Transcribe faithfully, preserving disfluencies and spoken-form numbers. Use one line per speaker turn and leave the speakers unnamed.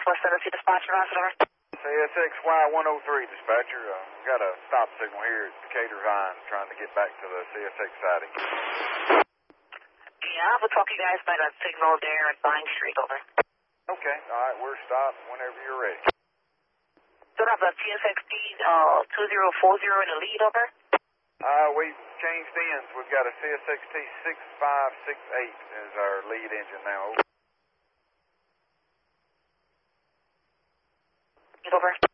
Southwest Tennessee dispatcher, Ambassador.
C S X Y one oh three, dispatcher. Uh, got a stop signal here at Decatur Vine trying to get back to the C S X siding.
Yeah, we'll talk to you guys by that signal there at Vine Street, over.
Okay, all right, we're stopped whenever you're ready.
Don't have a T S X T uh, two zero four zero in the lead, over.
Uh, we changed ends. We've got a C S X T six five six eight as our lead engine now.
Over.